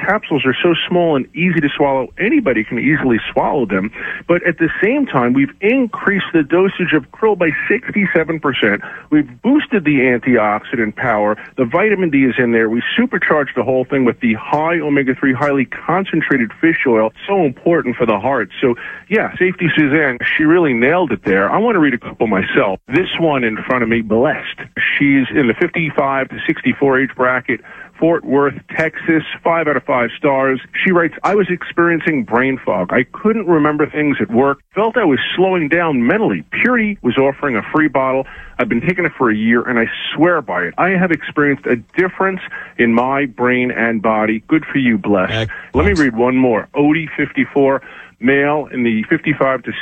capsules are so small and easy to swallow, anybody can easily swallow them. But at the same time, we've increased the dosage of krill by 67%. We've boosted the antioxidant power. The vitamin D is in there. We supercharged the whole thing with the high omega-3, highly concentrated fish oil. So important for the heart. So, yeah, Safety Suzanne, she really nailed it there. I want to read a couple myself. This one in front of me, Blessed. She's in the 55 to 64 age bracket, Fort Worth, Texas, 5 out of 5 stars. She writes, I was experiencing brain fog. I couldn't remember things at work. Felt I was slowing down mentally. Purity was offering a free bottle. I've been taking it for a year, and I swear by it. I have experienced a difference in my brain and body. Good for you, Blessed. Let me read one more. Odie, 54. Male in the 55 to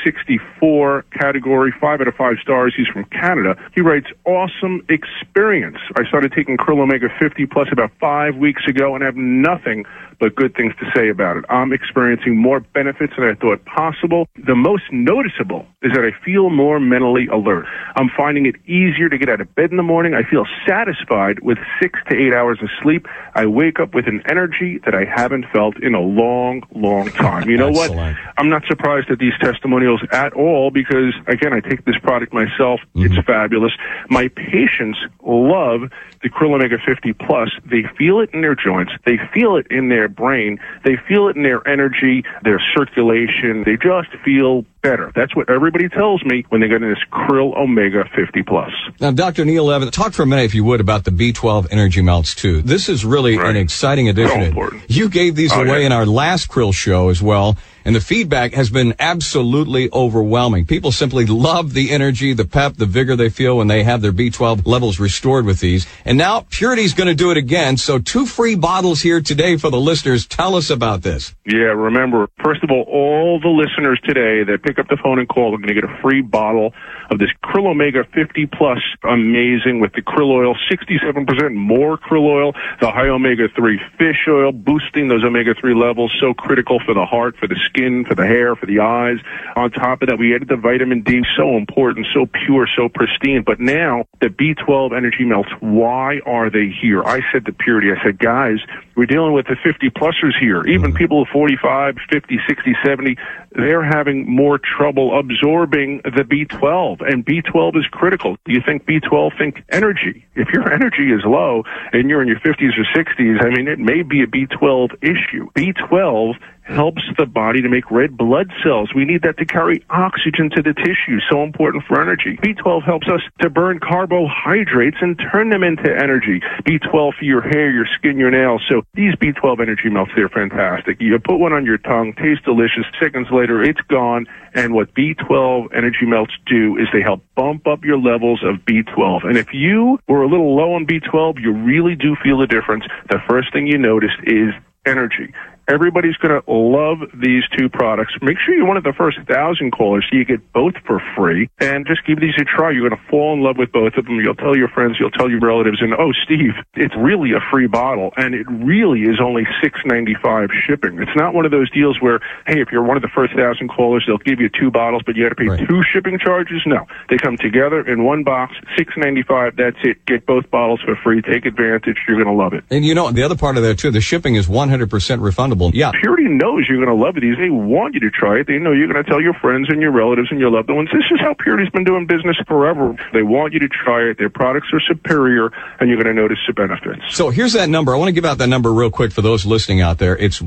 64 category, 5 out of 5 stars. He's from Canada. He writes, awesome experience. I started taking Krill Omega 50 Plus about 5 weeks ago and have nothing but good things to say about it. I'm experiencing more benefits than I thought possible. The most noticeable is that I feel more mentally alert. I'm finding it easier to get out of bed in the morning. I feel satisfied with 6 to 8 hours of sleep. I wake up with an energy that I haven't felt in a long, long time. You know what? I'm not surprised at these testimonials at all because, again, I take this product myself. It's fabulous. My patients love the Krill Omega 50 Plus. They feel it in their joints. They feel it in their brain. They feel it in their energy, their circulation. They just feel better. That's what everybody tells me when they get in this Krill Omega 50 Plus. Now, Dr. Neil Evans, talk for a minute, if you would, about the B12 Energy Melts, too. This is really an exciting addition. So important. You gave these away in our last Krill show as well, and the feedback has been absolutely overwhelming. People simply love the energy, the pep, the vigor they feel when they have their B12 levels restored with these. And now Purity's going to do it again. So 2 free bottles here today for the listeners. Tell us about this. Yeah, remember, first of all the listeners today that pick up the phone and call are going to get a free bottle of this Krill Omega 50 Plus, amazing, with the krill oil, 67% more krill oil, the high omega-3 fish oil, boosting those omega-3 levels, so critical for the heart, for the skin, for the hair, for the eyes. On top of that, we added the vitamin D, so important, so pure, so pristine. But now, the B12 Energy Melts, why are they here? I said to Purity, I said, guys, we're dealing with the 50-plussers here. Even people of 45, 50, 60, 70, they're having more trouble absorbing the B12, and B12 is critical. Do you think B12? Think energy. If your energy is low and you're in your 50s or 60s, I mean, it may be a B12 issue. B12 helps the body to make red blood cells. We need that to carry oxygen to the tissue, so important for energy. B12 helps us to burn carbohydrates and turn them into energy. B12 for your hair, your skin, your nails. So these B12 Energy Melts, they're fantastic. You put one on your tongue, tastes delicious. Seconds later, it's gone. And what B12 Energy Melts do is they help bump up your levels of B12. And if you were a little low on B12, you really do feel the difference. The first thing you notice is energy. Everybody's going to love these 2 products. Make sure you're one of the first 1,000 callers so you get both for free. And just give these a try. You're going to fall in love with both of them. You'll tell your friends, you'll tell your relatives, and, oh, Steve, it's really a free bottle. And it really is only $6.95 shipping. It's not one of those deals where, hey, if you're one of the first 1,000 callers, they'll give you 2 bottles, but you got to pay 2 shipping charges. No. They come together in one box, $6.95. That's it. Get both bottles for free. Take advantage. You're going to love it. And, you know, the other part of that, too, the shipping is 100% refundable. Yeah. Purity knows you're going to love these. They want you to try it. They know you're going to tell your friends and your relatives and your loved ones. This is how Purity's been doing business forever. They want you to try it. Their products are superior, and you're going to notice the benefits. So here's that number. I want to give out that number real quick for those listening out there. It's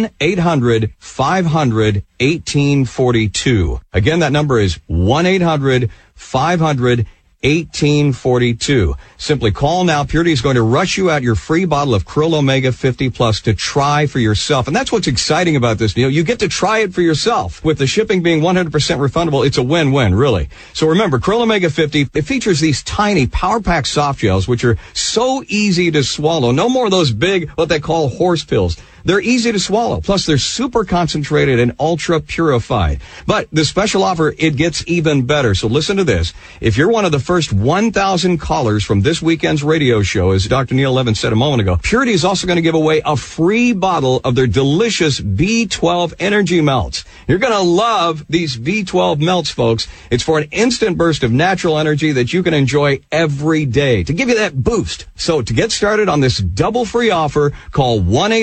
1-800-500-1842. Again, that number is 1-800-500-1842. 1842. Simply call now. Purity is going to rush you out your free bottle of Krill Omega 50 Plus to try for yourself. And that's what's exciting about this, Neil. You get to try it for yourself. With the shipping being 100% refundable, it's a win-win, really. So remember, Krill Omega 50, it features these tiny power-packed soft gels, which are so easy to swallow. No more of those big, what they call horse pills. They're easy to swallow. Plus, they're super concentrated and ultra purified. But the special offer, it gets even better. So listen to this. If you're one of the first first 1,000 callers from this weekend's radio show, as Dr. Neil Levin said a moment ago, Purity is also going to give away a free bottle of their delicious B12 energy melts. You're going to love these B12 melts, folks. It's for an instant burst of natural energy that you can enjoy every day to give you that boost. So to get started on this double free offer, call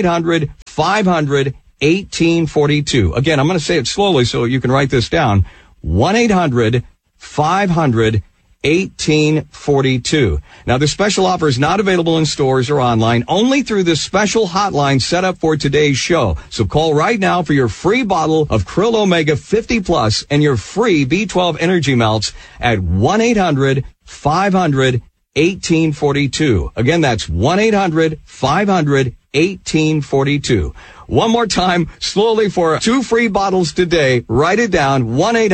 1-800-500-1842. Again, I'm going to say it slowly so you can write this down. 1-800-500-1842. Now, this special offer is not available in stores or online, only through this special hotline set up for today's show. So call right now for your free bottle of Krill Omega 50 Plus and your free B12 energy melts at 1-800-500-1842. Again, that's 1-800-500-1842. One more time, slowly, for 2 free bottles today. Write it down,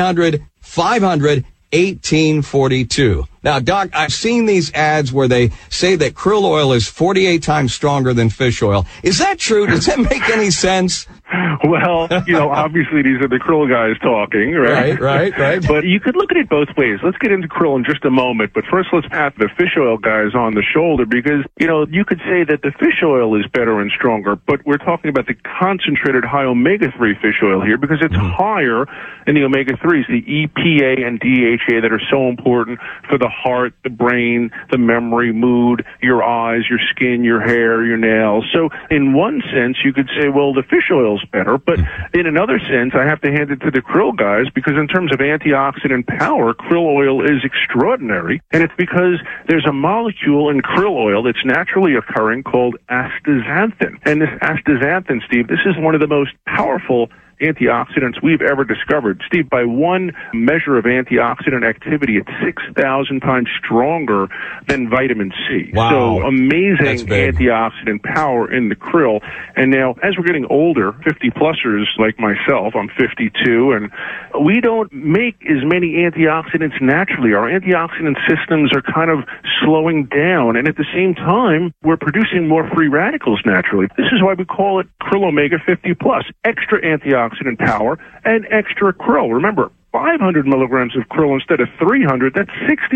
1-800-500-1842. Now, Doc, I've seen these ads where they say that krill oil is 48 times stronger than fish oil. Is that true? Does that make any sense? Well, obviously these are the krill guys talking, right? Right. But you could look at it both ways. Let's get into krill in just a moment. But first, let's pat the fish oil guys on the shoulder because, you could say that the fish oil is better and stronger, but we're talking about the concentrated high omega-3 fish oil here because it's higher in the omega-3s, the EPA and DHA that are so important for the heart, the brain, the memory, mood, your eyes, your skin, your hair, your nails. So in one sense, you could say, well, the fish oil's better, but in another sense, I have to hand it to the krill guys because in terms of antioxidant power, krill oil is extraordinary, and it's because there's a molecule in krill oil that's naturally occurring called astaxanthin. And this astaxanthin, Steve, this is one of the most powerful antioxidants we've ever discovered. Steve, by one measure of antioxidant activity, it's 6,000 times stronger than vitamin C. Wow. So amazing antioxidant power in the krill. And now, as we're getting older, 50-plussers like myself, I'm 52, and we don't make as many antioxidants naturally. Our antioxidant systems are kind of slowing down, and at the same time, we're producing more free radicals naturally. This is why we call it Krill Omega 50 Plus. Extra antioxidant power and extra krill. Remember, 500 milligrams of krill instead of 300, that's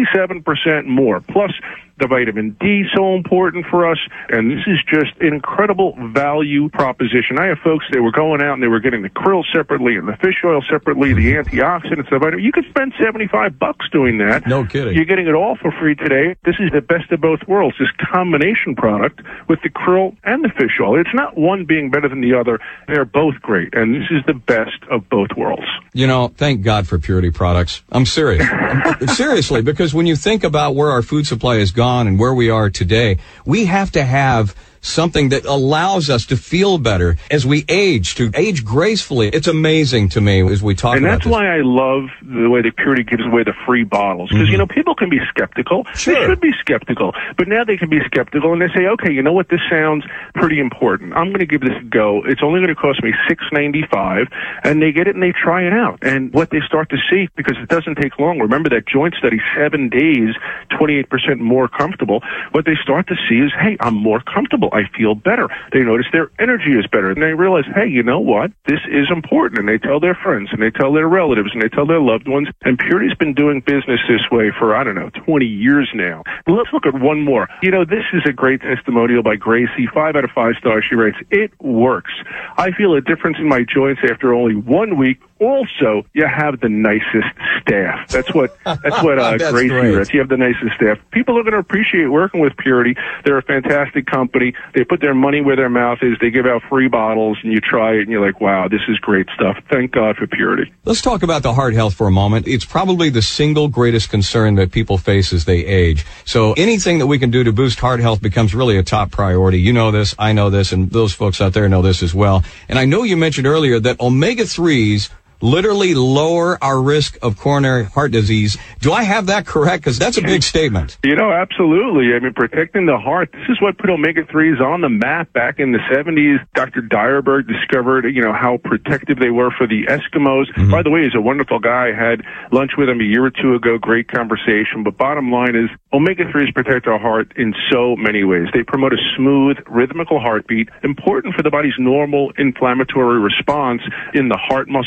67% more. Plus, the vitamin D, so important for us, and this is just an incredible value proposition. I have folks, they were going out and they were getting the krill separately and the fish oil separately, the antioxidants, the vitamin. You could spend $75 doing that. No kidding. You're getting it all for free today. This is the best of both worlds, this combination product with the krill and the fish oil. It's not one being better than the other. They're both great, and this is the best of both worlds. Thank God for Purity products. I'm serious. Seriously, because when you think about where our food supply has gone and where we are today, we have to have something that allows us to feel better as we age, to age gracefully. It's amazing to me as we talk about this. And that's why I love the way that Purity gives away the free bottles. Because, people can be skeptical. Sure. They should be skeptical. But now they can be skeptical and they say, okay, you know what? This sounds pretty important. I'm going to give this a go. It's only going to cost me $6.95. And they get it and they try it out. And what they start to see, because it doesn't take long. Remember that joint study, 7 days, 28% more comfortable. What they start to see is, hey, I'm more comfortable. I feel better. They notice their energy is better. And they realize, hey, you know what? This is important. And they tell their friends, and they tell their relatives, and they tell their loved ones. And Purity's been doing business this way for, 20 years now. But let's look at one more. This is a great testimonial by Gracie. 5 out of 5 stars. She writes, it works. I feel a difference in my joints after only 1 week. Also, you have the nicest staff. That's what Gracie writes. You have the nicest staff. People are going to appreciate working with Purity. They're a fantastic company. They put their money where their mouth is. They give out free bottles, and you try it, and you're like, wow, this is great stuff. Thank God for Purity. Let's talk about the heart health for a moment. It's probably the single greatest concern that people face as they age. So anything that we can do to boost heart health becomes really a top priority. You know this, I know this, and those folks out there know this as well. And I know you mentioned earlier that omega-3s literally lower our risk of coronary heart disease. Do I have that correct? Because that's a big statement. Absolutely. Protecting the heart, this is what put omega-3s on the map back in the 70s. Dr. Dyerberg discovered, how protective they were for the Eskimos. Mm-hmm. By the way, he's a wonderful guy. I had lunch with him a year or two ago. Great conversation. But bottom line is, omega-3s protect our heart in so many ways. They promote a smooth, rhythmical heartbeat, important for the body's normal inflammatory response in the heart muscle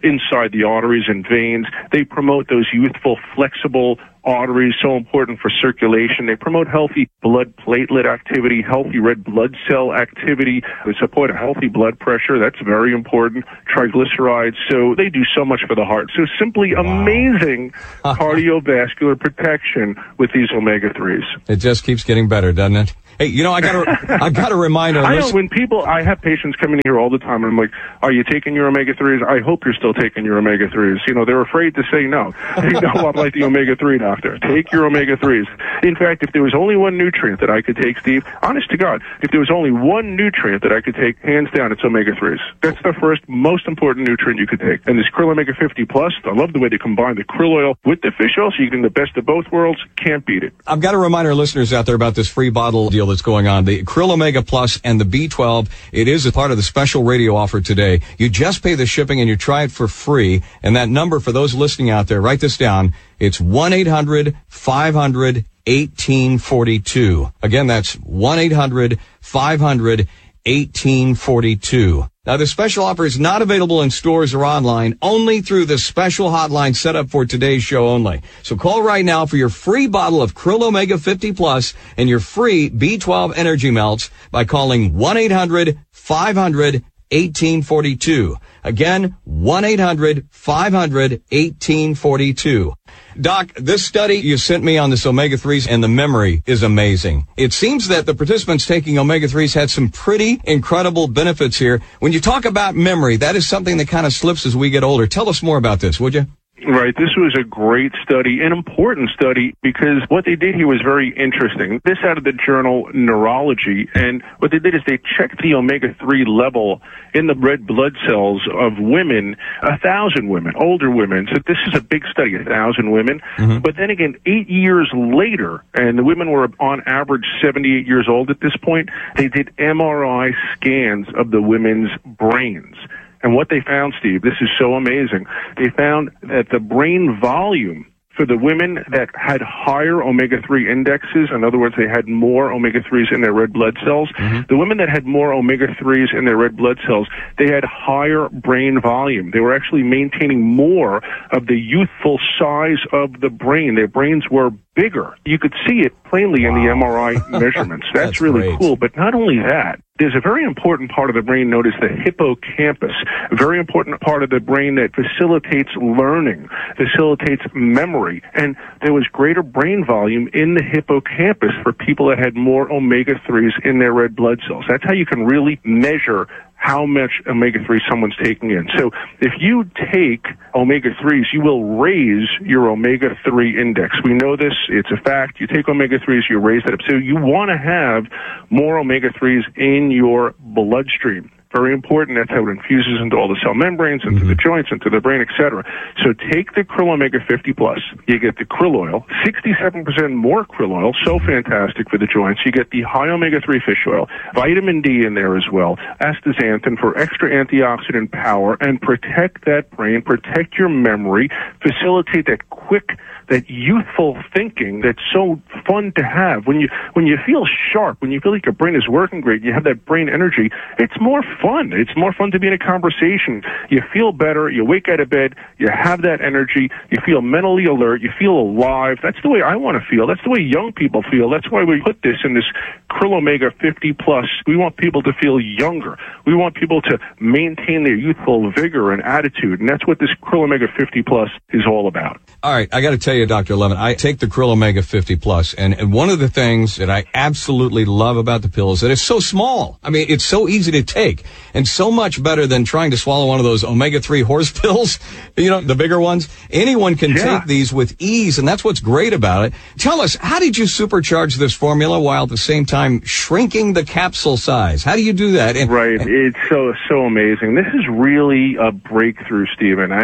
inside the arteries and veins. They promote those youthful, flexible arteries, so important for circulation. They promote healthy blood platelet activity, healthy red blood cell activity. They support a healthy blood pressure. That's very important. Triglycerides. So they do so much for the heart. So simply amazing cardiovascular protection with these omega-3s. It just keeps getting better, doesn't it? Hey, you know, I gotta remind our listeners. I have patients coming in here all the time, and I'm like, are you taking your omega-3s? I hope you're still taking your omega-3s. You know, they're afraid to say no. They know I'm like the omega-3 doctor. Take your omega-3s. In fact, if there was only one nutrient that I could take, Steve, honest to God, if there was only one nutrient that I could take, hands down, it's omega-3s. That's the first most important nutrient you could take. And this Krill Omega 50 Plus, I love the way they combine the krill oil with the fish oil, so you get the best of both worlds. Can't beat it. I've got to remind our listeners out there about this free bottle deal that's going on. The Krill Omega Plus and the B12, it is a part of the special radio offer today. You just pay the shipping and you try it for free. And that number for those listening out there, write this down. It's 1-800-500-1842. Again, that's 1-800-500-1842. Now, the special offer is not available in stores or online, only through the special hotline set up for today's show only. So call right now for your free bottle of Krill Omega 50 Plus and your free B12 Energy Melts by calling 1-800-500-1842. Again, 1-800-500-1842. Doc, this study you sent me on this omega-3s and the memory is amazing. It seems that the participants taking omega-3s had some pretty incredible benefits here. When you talk about memory, that is something that kind of slips as we get older. Tell us more about this, would you? Right. This was a great study, an important study, because what they did here was very interesting. This out of the journal Neurology, and what they did is they checked the omega-3 level in the red blood cells of women, 1,000 women, older women. So this is a big study, 1,000 women. Mm-hmm. But then again, 8 years later, and the women were on average 78 years old at this point, they did MRI scans of the women's brains. And what they found, Steve, this is so amazing. They found that the brain volume for the women that had higher omega-3 indexes, in other words, they had more omega-3s in their red blood cells, the women that had more omega-3s in their red blood cells, they had higher brain volume. They were actually maintaining more of the youthful size of the brain. Their brains were bigger. You could see it plainly in the MRI measurements. That's really great. Cool. But not only that, there's a very important part of the brain known as the hippocampus, a very important part of the brain that facilitates learning, facilitates memory. And there was greater brain volume in the hippocampus for people that had more omega-3s in their red blood cells. That's how you can really measure how much omega-3 someone's taking in. So if you take omega-3s, you will raise your omega-3 index. We know this. It's a fact. You take omega-3s, you raise that up. So you want to have more omega-3s in your bloodstream. Very important. That's how it infuses into all the cell membranes, into the joints, into the brain, etc. So take the Krill Omega 50 Plus. You get the krill oil, 67% more krill oil, so fantastic for the joints. You get the high omega-3 fish oil, vitamin D in there as well, astaxanthin for extra antioxidant power, and protect that brain, protect your memory, facilitate that quick, that youthful thinking that's so fun to have. When you feel sharp, when you feel like your brain is working great, you have that brain energy, it's more fun. It's more fun to be in a conversation. You feel better, you wake out of bed, you have that energy, you feel mentally alert, you feel alive. That's the way I want to feel. That's the way young people feel. That's why we put this in this Krill Omega 50 Plus. We want people to feel younger. We want people to maintain their youthful vigor and attitude, and that's what this Krill Omega 50 Plus is all about. All right, I got to tell you, Dr. Levin, I take the Krill Omega 50 Plus, and one of the things that I absolutely love about the pill is that it's so small. I mean, it's so easy to take, and so much better than trying to swallow one of those omega-3 horse pills, you know, the bigger ones. Anyone can take these with ease, and that's what's great about it. Tell us, how did you supercharge this formula while at the same time shrinking the capsule size? How do you do that? Right, it's so amazing. This is really a breakthrough, Stephen. I mean,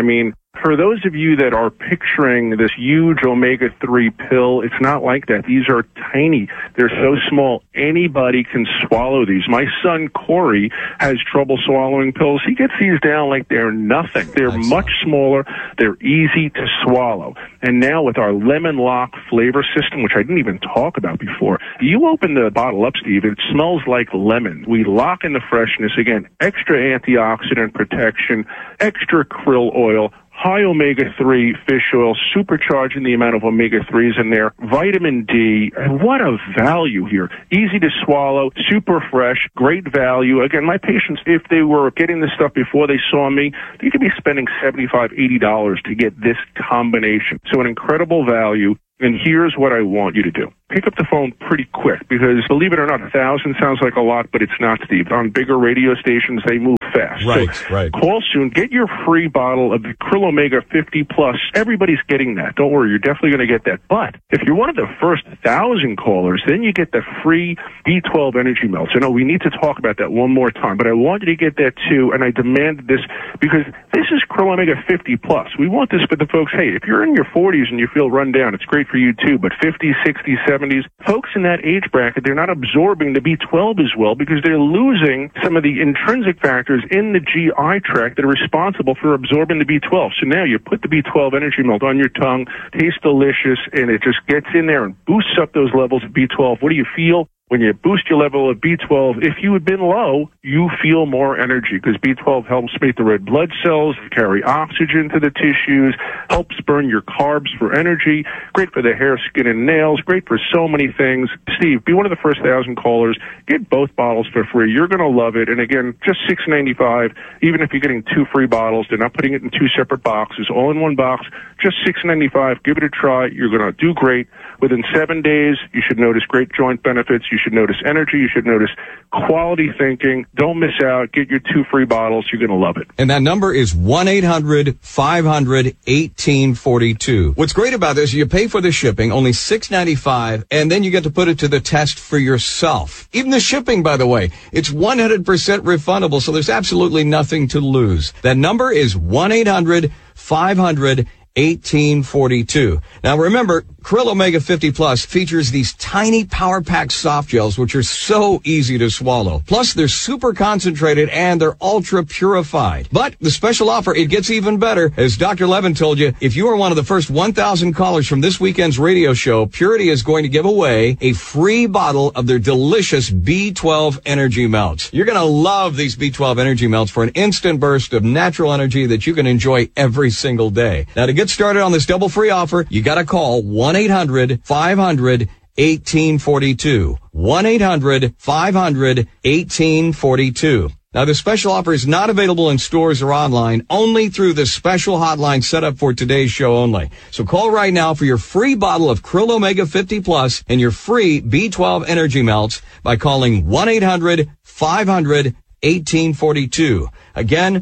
For those of you that are picturing this huge omega-3 pill, it's not like that. These are tiny. They're so small, anybody can swallow these. My son, Corey, has trouble swallowing pills. He gets these down like they're nothing. They're much smaller. They're easy to swallow. And now with our Lemon Lock flavor system, which I didn't even talk about before, you open the bottle up, Steve, it smells like lemon. We lock in the freshness. Again, extra antioxidant protection, extra krill oil, high omega-3 fish oil, supercharging the amount of omega-3s in there, vitamin D, and what a value here. Easy to swallow, super fresh, great value. Again, my patients, if they were getting this stuff before they saw me, they could be spending $75, $80 to get this combination. So an incredible value. And here's what I want you to do. Pick up the phone pretty quick because, believe it or not, 1,000 sounds like a lot, but it's not, Steve. On bigger radio stations, they move fast. Right, so right. Call soon. Get your free bottle of the Krill Omega 50 Plus. Everybody's getting that. Don't worry. You're definitely going to get that. But if you're one of the first 1,000 callers, then you get the free B12 Energy Melts. I know we need to talk about that one more time, but I want you to get that too, and I demanded this because this is Krill Omega 50 Plus. We want this for the folks, hey, if you're in your 40s and you feel run down, it's great for you too, but 50s, 60s, 70s, folks in that age bracket, they're not absorbing the B12 as well because they're losing some of the intrinsic factors in the GI tract that are responsible for absorbing the B12. So now you put the B12 Energy Melt on your tongue, tastes delicious, and it just gets in there and boosts up those levels of B12. What do you feel? When you boost your level of B12, if you had been low, you feel more energy because B12 helps make the red blood cells carry oxygen to the tissues, helps burn your carbs for energy, great for the hair, skin, and nails, great for so many things. Steve, be one of the first 1,000 callers. Get both bottles for free. You're going to love it. And again, just $6.95. Even if you're getting 2 free bottles, they're not putting it in 2 separate boxes, all in one box, just $6.95. Give it a try. You're going to do great. Within 7 days, you should notice great joint benefits. You should notice energy. You should notice quality thinking. Don't miss out. Get your 2 free bottles. You're going to love it. And that number is 1-800-500-1842. What's great about this, you pay for the shipping, only $6.95, and then you get to put it to the test for yourself. Even the shipping, by the way, it's 100% refundable, so there's absolutely nothing to lose. That number is 1-800-500-1842. Now remember, Krill Omega 50 Plus features these tiny power-packed soft gels, which are so easy to swallow. Plus, they're super concentrated and they're ultra purified. But the special offer, it gets even better. As Dr. Levin told you, if you are one of the first 1,000 callers from this weekend's radio show, Purity is going to give away a free bottle of their delicious B12 Energy Melts. You're going to love these B12 Energy Melts for an instant burst of natural energy that you can enjoy every single day. Now, to get started on this double free offer, you got to call 1-800-500-1842. 1-800-500-1842. Now, the special offer is not available in stores or online, only through the special hotline set up for today's show only. So call right now for your free bottle of Krill Omega 50 Plus and your free B12 Energy Melts by calling 1-800-500-1842. Again,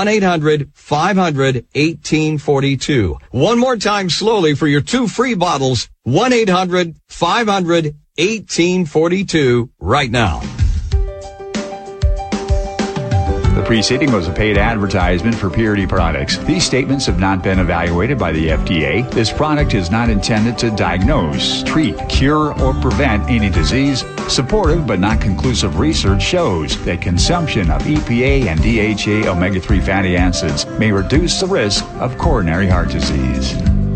1-800-500-1842. One more time slowly for your 2 free bottles, 1-800-500-1842 right now. The preceding was a paid advertisement for Purity products. These statements have not been evaluated by the FDA. This product is not intended to diagnose, treat, cure, or prevent any disease. Supportive but not conclusive research shows that consumption of EPA and DHA omega-3 fatty acids may reduce the risk of coronary heart disease.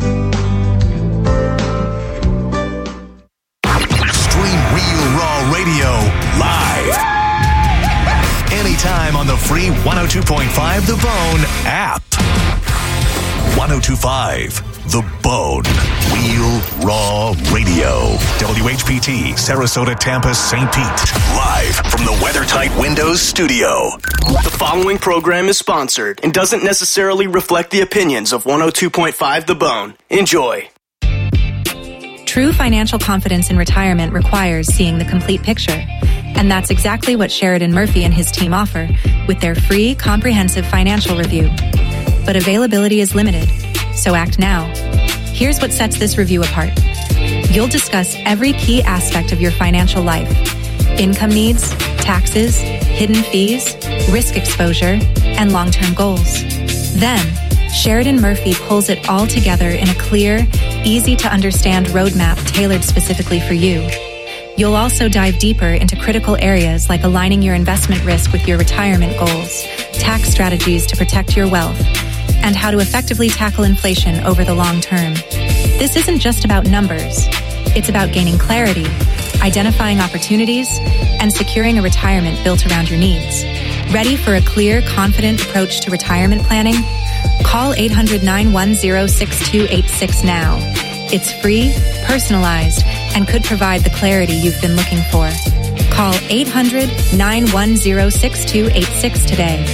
Stream Real Raw Radio live. Anytime on the free 102.5 The Bone app. 102.5 The Bone. Real Raw Radio. WHPT, Sarasota, Tampa, St. Pete. Live from the WeatherTight Windows studio. The following program is sponsored and doesn't necessarily reflect the opinions of 102.5 The Bone. Enjoy. True financial confidence in retirement requires seeing the complete picture. And that's exactly what Sheridan Murphy and his team offer with their free comprehensive financial review. But availability is limited, so act now. Here's what sets this review apart. You'll discuss every key aspect of your financial life: income needs, taxes, hidden fees, risk exposure, and long-term goals. Then, Sheridan Murphy pulls it all together in a clear, easy-to-understand roadmap tailored specifically for you. You'll also dive deeper into critical areas like aligning your investment risk with your retirement goals, tax strategies to protect your wealth, and how to effectively tackle inflation over the long term. This isn't just about numbers. It's about gaining clarity, identifying opportunities, and securing a retirement built around your needs. Ready for a clear, confident approach to retirement planning? Call 800-910-6286 now. It's free, personalized, and could provide the clarity you've been looking for. Call 800-910-6286 today.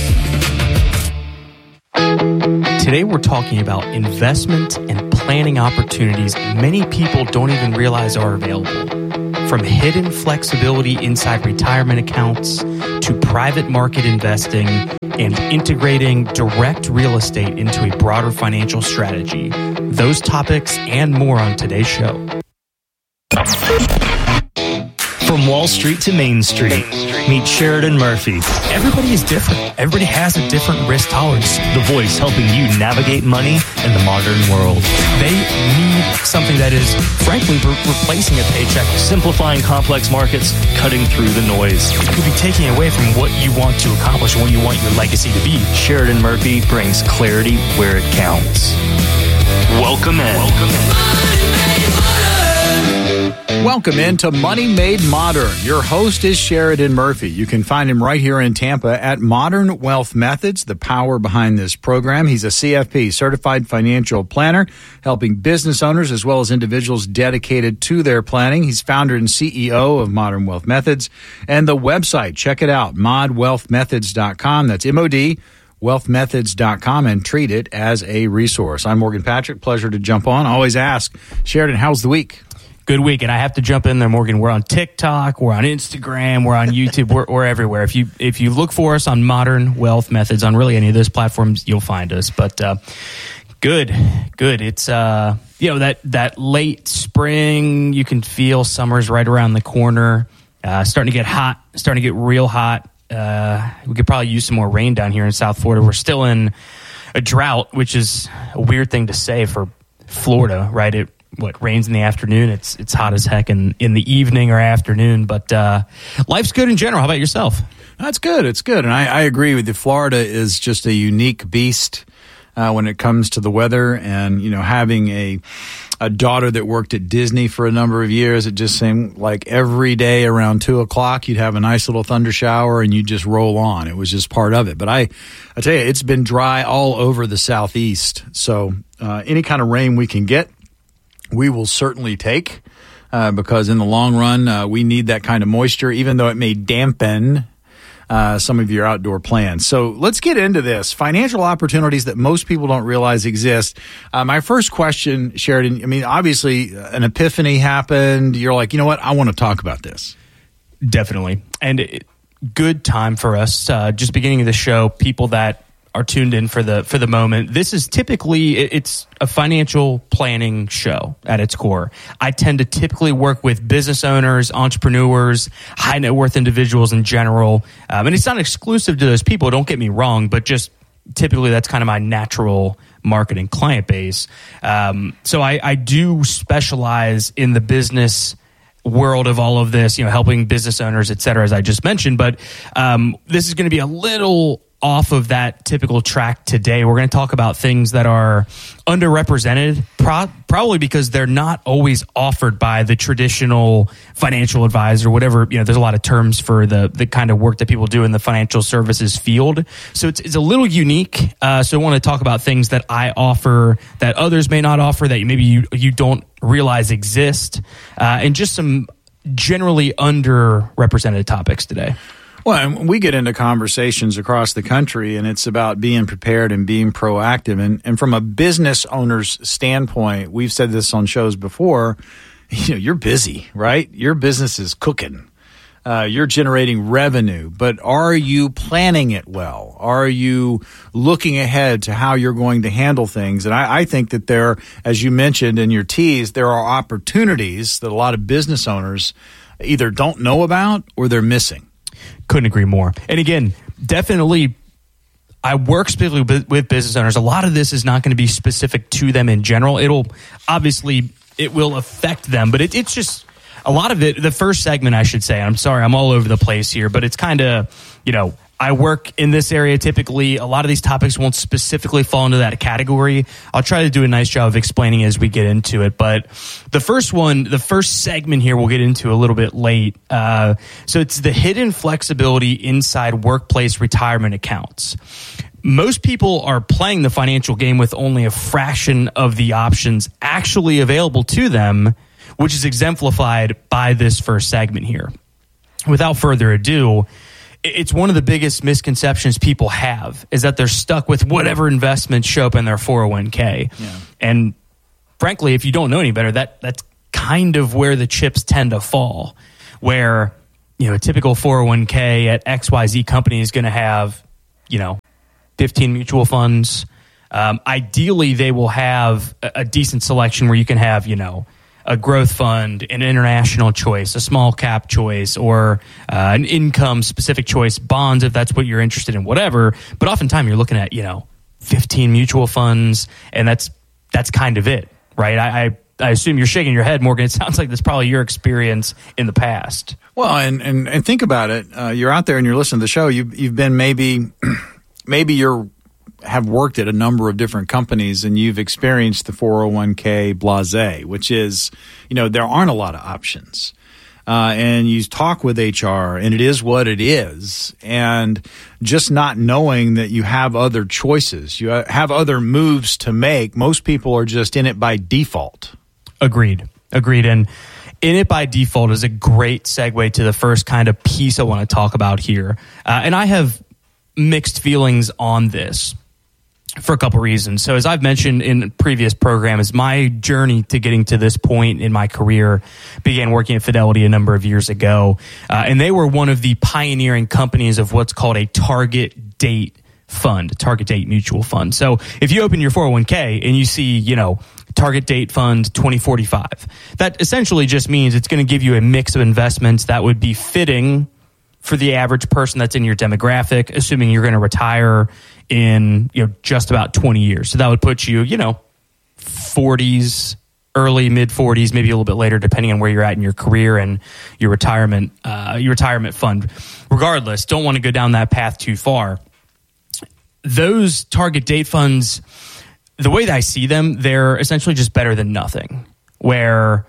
Today we're talking about investment and planning opportunities many people don't even realize are available. From hidden flexibility inside retirement accounts to private market investing and integrating direct real estate into a broader financial strategy. Those topics and more on today's show. From Wall Street to Main Street, meet Sheridan Murphy. Everybody is different. Everybody has a different risk tolerance. The voice helping you navigate money in the modern world. They need something that is, frankly, replacing a paycheck. Simplifying complex markets, cutting through the noise. It could be taking away from what you want to accomplish, what you want your legacy to be. Sheridan Murphy brings clarity where it counts. Welcome in. Welcome into Money Made Modern. Your host is Sheridan Murphy. You can find him right here in Tampa at Modern Wealth Methods, the power behind this program. He's a CFP, Certified Financial Planner, helping business owners as well as individuals dedicated to their planning. He's founder and CEO of Modern Wealth Methods. And the website, check it out, modwealthmethods.com. That's MOD. wealthmethods.com, and treat it as a resource. I'm Morgan Patrick. Pleasure to jump on. I always ask, Sheridan, how's the week? Good week, and I have to jump in there, Morgan. We're on TikTok, we're on Instagram, we're on YouTube, we're everywhere. If you look for us on Modern Wealth Methods on really any of those platforms, you'll find us. But good. It's that late spring. You can feel summer's right around the corner. Starting to get hot, starting to get real hot. We could probably use some more rain down here in South Florida. We're still in a drought, which is a weird thing to say for Florida, right? It rains in the afternoon. It's hot as heck in the evening or afternoon, but life's good in general. How about yourself? That's good. It's good. And I agree with you. Florida is just a unique beast when it comes to the weather. And, having a daughter that worked at Disney for a number of years, it just seemed like every day around 2:00, you'd have a nice little thunder shower and you'd just roll on. It was just part of it. But I tell you, it's been dry all over the Southeast. So any kind of rain we can get, we will certainly take because in the long run, we need that kind of moisture, even though it may dampen some of your outdoor plans. So let's get into this. Financial opportunities that most people don't realize exist. My first question, Sheridan, obviously an epiphany happened. You're like, you know what? I want to talk about this. Definitely. And good time for us. Just beginning of the show, people that are tuned in for the moment. This is typically, it's a financial planning show at its core. I tend to typically work with business owners, entrepreneurs, high net worth individuals in general. And it's not exclusive to those people, don't get me wrong, but just typically that's kind of my natural marketing client base. So I do specialize in the business world of all of this, helping business owners, et cetera, as I just mentioned. But this is going to be a little off of that typical track today. We're going to talk about things that are underrepresented, probably because they're not always offered by the traditional financial advisor, whatever. There's a lot of terms for the kind of work that people do in the financial services field. So it's a little unique. So I want to talk about things that I offer that others may not offer, that maybe you don't realize exist, and just some generally underrepresented topics today. Well, we get into conversations across the country, and it's about being prepared and being proactive. And from a business owner's standpoint, we've said this on shows before, you're busy, right? Your business is cooking. You're generating revenue, but are you planning it well? Are you looking ahead to how you're going to handle things? And I think that there, as you mentioned in your tease, there are opportunities that a lot of business owners either don't know about or they're missing. Couldn't agree more. And again, definitely I work specifically with business owners. A lot of this is not going to be specific to them in general. It will affect them, but it's just a lot of it. The first segment, I should say, I'm sorry, I'm all over the place here, but it's kind of, I work in this area. Typically, a lot of these topics won't specifically fall into that category. I'll try to do a nice job of explaining as we get into it. But the first segment here, we'll get into a little bit late. So it's the hidden flexibility inside workplace retirement accounts. Most people are playing the financial game with only a fraction of the options actually available to them, which is exemplified by this first segment here. Without further ado, it's one of the biggest misconceptions people have is that they're stuck with whatever investments show up in their 401k. Yeah. And frankly, if you don't know any better, that's kind of where the chips tend to fall, where, a typical 401k at XYZ company is going to have, 15 mutual funds. Ideally, they will have a decent selection where you can have, a growth fund, an international choice, a small cap choice, or an income specific choice, bonds if that's what you're interested in, whatever. But oftentimes you're looking at 15 mutual funds, and that's kind of it, right? I assume you're shaking your head, Morgan. It sounds like that's probably your experience in the past. Well, and think about it. You're out there and you're listening to the show. You've been maybe have worked at a number of different companies and you've experienced the 401k blase, which is, there aren't a lot of options. And you talk with HR and it is what it is. And just not knowing that you have other choices, you have other moves to make. Most people are just in it by default. Agreed. And in it by default is a great segue to the first kind of piece I want to talk about here. And I have mixed feelings on this for a couple reasons. So as I've mentioned in previous programs, my journey to getting to this point in my career began working at Fidelity a number of years ago. And they were one of the pioneering companies of what's called a target date fund, target date mutual fund. So if you open your 401k and you see, target date fund 2045, that essentially just means it's going to give you a mix of investments that would be fitting for the average person that's in your demographic, assuming you're going to retire in just about 20 years. So that would put you, 40s, early mid 40s, maybe a little bit later, depending on where you're at in your career and your retirement fund. Regardless, don't want to go down that path too far. Those target date funds, the way that I see them, they're essentially just better than nothing, where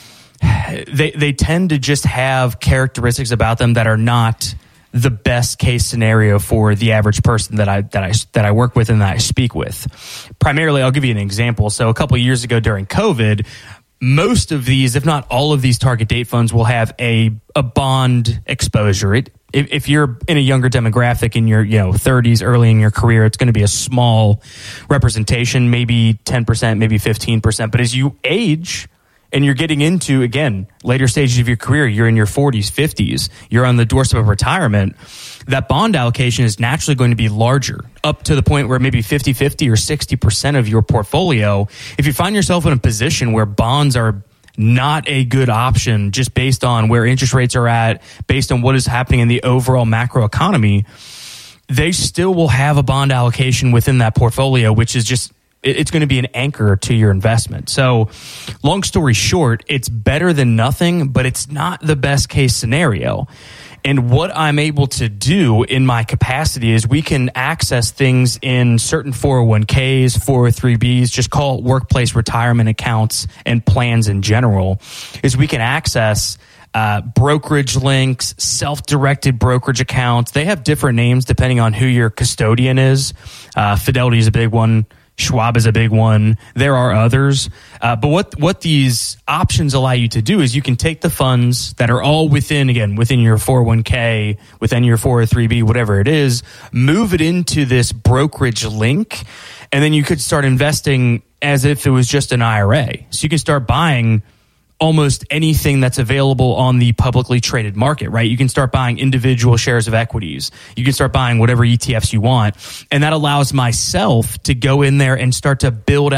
they tend to just have characteristics about them that are not the best case scenario for the average person that I work with and that I speak with. Primarily, I'll give you an example. So a couple of years ago during COVID, most of these, if not all of these target date funds will have a bond exposure. If you're in a younger demographic in your 30s, early in your career, it's going to be a small representation, maybe 10%, maybe 15%. But as you age and you're getting into, again, later stages of your career, you're in your 40s, 50s, you're on the doorstep of retirement, that bond allocation is naturally going to be larger, up to the point where maybe 50-50 or 60% of your portfolio. If you find yourself in a position where bonds are not a good option just based on where interest rates are at, based on what is happening in the overall macro economy, they still will have a bond allocation within that portfolio, which is just, it's going to be an anchor to your investment. So long story short, it's better than nothing, but it's not the best case scenario. And what I'm able to do in my capacity is we can access things in certain 401ks, 403bs, just call it workplace retirement accounts and plans in general, is we can access brokerage links, self-directed brokerage accounts. They have different names depending on who your custodian is. Fidelity is a big one. Schwab is a big one. There are others. But what these options allow you to do is you can take the funds that are all within your 401k, within your 403b, whatever it is, move it into this brokerage link, and then you could start investing as if it was just an IRA. So you can start buying almost anything that's available on the publicly traded market, right? You can start buying individual shares of equities. You can start buying whatever ETFs you want. And that allows myself to go in there and start to build out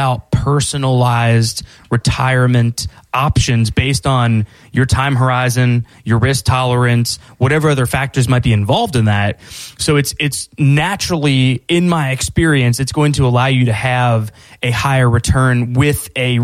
personalized retirement options based on your time horizon, your risk tolerance, whatever other factors might be involved in that. So it's naturally, in my experience, it's going to allow you to have a higher return with a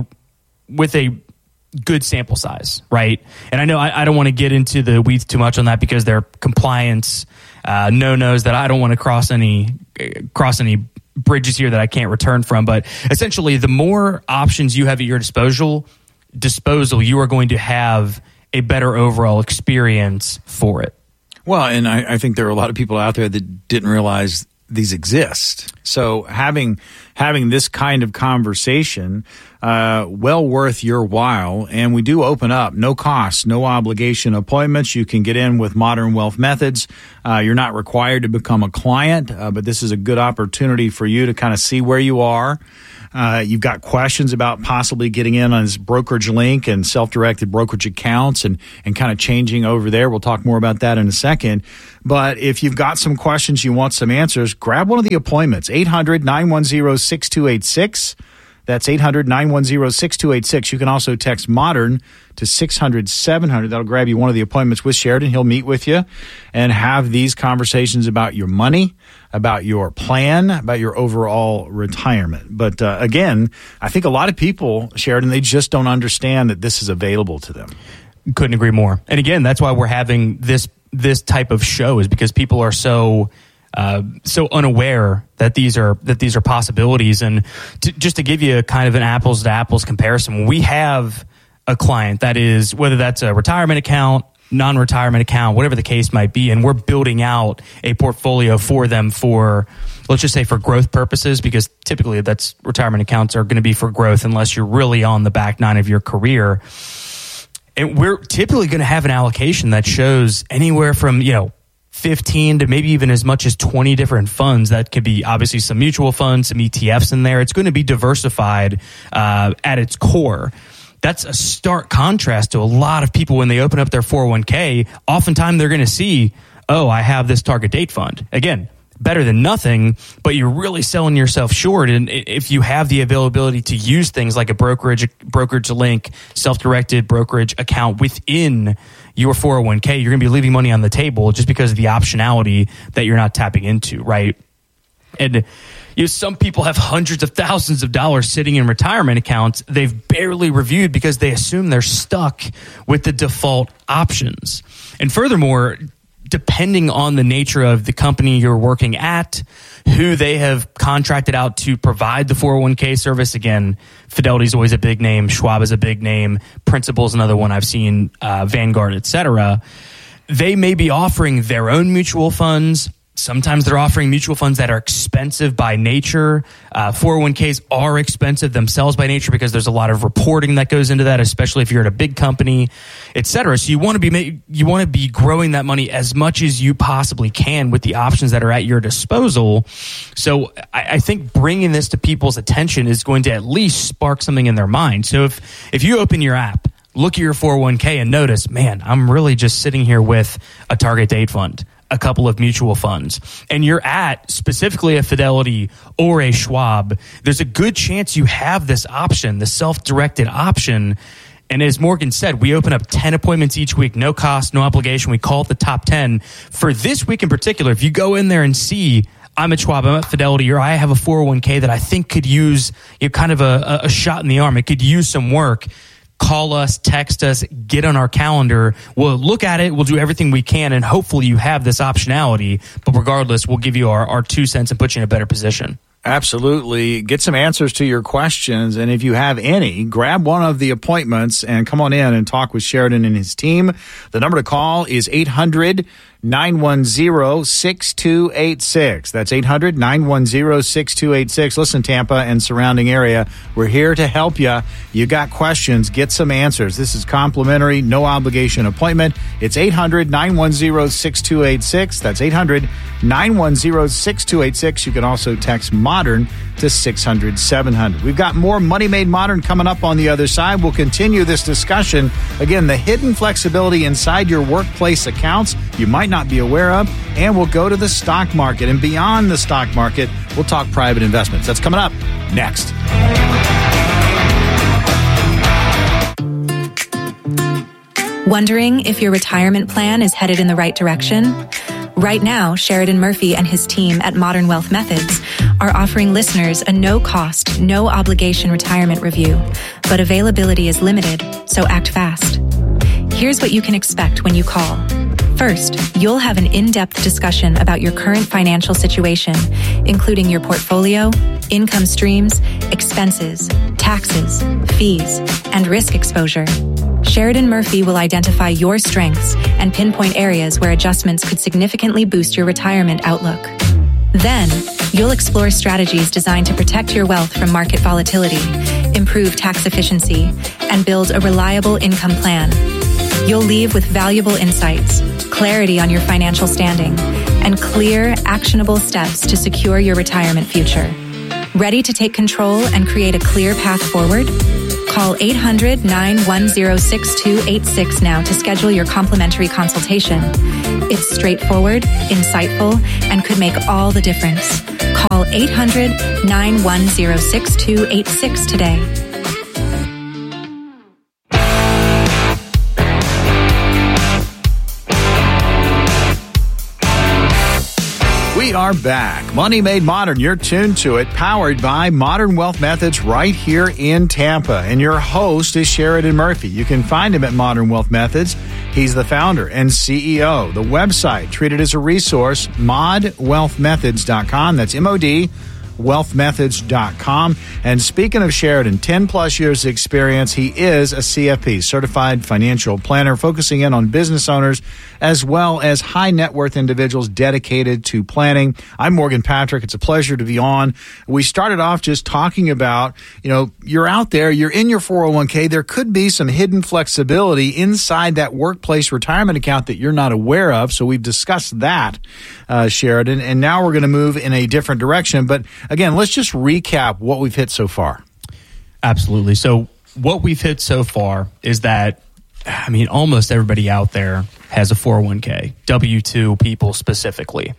good sample size, right? And I know I don't want to get into the weeds too much on that because they're compliance no-nos that I don't want to cross any bridges here that I can't return from. But essentially, the more options you have at your disposal, you are going to have a better overall experience for it. Well, and I think there are a lot of people out there that didn't realize these exist. So having this kind of conversation, well worth your while. And we do open up no cost, no obligation appointments. You can get in with Modern Wealth Methods. You're not required to become a client, but this is a good opportunity for you to kind of see where you are. You've got questions about possibly getting in on his brokerage link and self-directed brokerage accounts and kind of changing over there. We'll talk more about that in a second. But if you've got some questions, you want some answers, grab one of the appointments, 800-910-6286. That's 800-910-6286. You can also text MODERN to 600-700. That'll grab you one of the appointments with Sheridan. He'll meet with you and have these conversations about your money, about your plan, about your overall retirement. But again, I think a lot of people, Sheridan, they just don't understand that this is available to them. Couldn't agree more. And again, that's why we're having this type of show, is because people are so unaware that these are possibilities. And just to give you a kind of an apples to apples comparison, when we have a client that is, whether that's a retirement account, non-retirement account, whatever the case might be, and we're building out a portfolio for them for, let's just say, for growth purposes, because typically that's retirement accounts are going to be for growth unless you're really on the back nine of your career. And we're typically going to have an allocation that shows anywhere from, 15 to maybe even as much as 20 different funds. That could be obviously some mutual funds, some ETFs in there. It's going to be diversified at its core. That's a stark contrast to a lot of people when they open up their 401k. Oftentimes they're going to see, oh, I have this target date fund. Again, better than nothing, but you're really selling yourself short. And if you have the availability to use things like a brokerage link, self-directed brokerage account within your 401k, you're going to be leaving money on the table just because of the optionality that you're not tapping into, right? And some people have hundreds of thousands of dollars sitting in retirement accounts they've barely reviewed because they assume they're stuck with the default options. And furthermore, depending on the nature of the company you're working at, who they have contracted out to provide the 401k service. Again, Fidelity is always a big name. Schwab is a big name. Principal is another one I've seen, Vanguard, etc. They may be offering their own mutual funds. Sometimes they're offering mutual funds that are expensive by nature. 401ks are expensive themselves by nature because there's a lot of reporting that goes into that, especially if you're at a big company, et cetera. So you want to be growing that money as much as you possibly can with the options that are at your disposal. So I think bringing this to people's attention is going to at least spark something in their mind. So if you open your app, look at your 401k and notice, man, I'm really just sitting here with a target date fund, a couple of mutual funds, and you're at specifically a Fidelity or a Schwab, there's a good chance you have this option, the self-directed option. And as Morgan said, we open up 10 appointments each week, no cost, no obligation. We call it the top 10. For this week in particular, if you go in there and see, I'm at Schwab, I'm at Fidelity, or I have a 401k that I think could use kind of a shot in the arm, it could use some work, call us, text us, get on our calendar. We'll look at it. We'll do everything we can, and hopefully you have this optionality. But regardless, we'll give you our 2 cents and put you in a better position. Absolutely. Get some answers to your questions. And if you have any, grab one of the appointments and come on in and talk with Sheridan and his team. The number to call is 800-910-6286. That's 800-910-6286. Listen, Tampa and surrounding area, we're here to help you. You got questions, get some answers. This is complimentary, no obligation appointment. It's 800-910-6286. That's 800-910-6286. You can also text MODERN to 600-700. We've got more Money Made Modern coming up on the other side. We'll continue this discussion. Again, the hidden flexibility inside your workplace accounts you might not be aware of. And we'll go to the stock market. And beyond the stock market, we'll talk private investments. That's coming up next. Wondering if your retirement plan is headed in the right direction? Right now, Sheridan Murphy and his team at Modern Wealth Methods are offering listeners a no-cost, no-obligation retirement review, but availability is limited, so act fast. Here's what you can expect when you call. First, you'll have an in-depth discussion about your current financial situation, including your portfolio, income streams, expenses, taxes, fees, and risk exposure. Sheridan Murphy will identify your strengths and pinpoint areas where adjustments could significantly boost your retirement outlook. Then, you'll explore strategies designed to protect your wealth from market volatility, improve tax efficiency, and build a reliable income plan. You'll leave with valuable insights, clarity on your financial standing, and clear, actionable steps to secure your retirement future. Ready to take control and create a clear path forward? Call 800-910-6286 now to schedule your complimentary consultation. It's straightforward, insightful, and could make all the difference. Call 800-910-6286 today. We are back. Money Made Modern. You're tuned to it, powered by Modern Wealth Methods right here in Tampa. And your host is Sheridan Murphy. You can find him at Modern Wealth Methods. He's the founder and CEO. The website, treated as a resource, modwealthmethods.com. That's MOD. wealthmethods.com. And speaking of Sheridan, 10 plus years of experience, he is a CFP, Certified Financial Planner, focusing in on business owners as well as high net worth individuals dedicated to planning. I'm Morgan Patrick. It's a pleasure to be on. We started off just talking about, you're out there, you're in your 401k. There could be some hidden flexibility inside that workplace retirement account that you're not aware of. So we've discussed that, Sheridan, and now we're going to move in a different direction. But again, let's just recap what we've hit so far. Absolutely. So what we've hit so far is that, almost everybody out there has a 401k, W-2 people specifically.